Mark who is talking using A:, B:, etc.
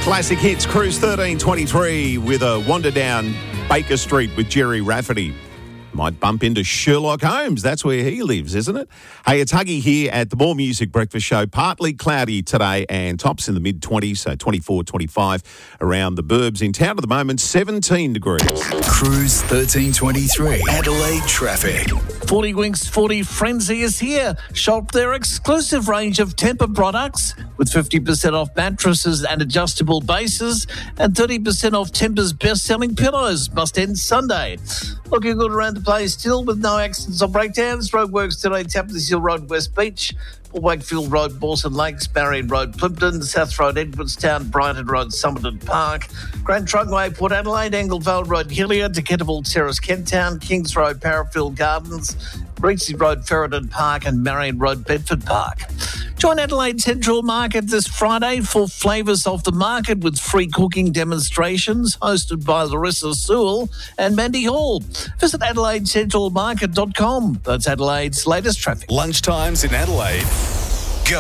A: Classic hits, Cruise 1323 with a wander down Baker Street with Jerry Rafferty. Might bump into Sherlock Holmes. That's where he lives, isn't it? Hey, it's Huggy here at the More Music Breakfast Show. Partly cloudy today and tops in the mid-20s, so 24, 25 around the burbs. In town at the moment, 17 degrees.
B: Cruise 1323, Adelaide traffic.
C: 40 Winks 40 Frenzy is here. Shop their exclusive range of Tempur products with 50% off mattresses and adjustable bases and 30% off Tempur's best-selling pillows. Must end Sunday. Looking good around the place still with no accidents or breakdowns. Roadworks today, Tapless Hill Road, West Beach. Wakefield Road, Mawson Lakes, Marion Road, Plimpton, South Road, Edwardstown, Brighton Road, Somerton Park, Grand Trunkway, Port Adelaide, Anglevale Road, Hilliard, Decantaville Terrace, Kenttown, Kings Road, Parafield Gardens, Breezy Road, Ferryden Park and Marion Road, Bedford Park. Join Adelaide Central Market this Friday for Flavours of the Market with free cooking demonstrations hosted by Larissa Sewell and Mandy Hall. Visit AdelaideCentralMarket.com. That's Adelaide's latest traffic.
B: Lunchtimes in Adelaide.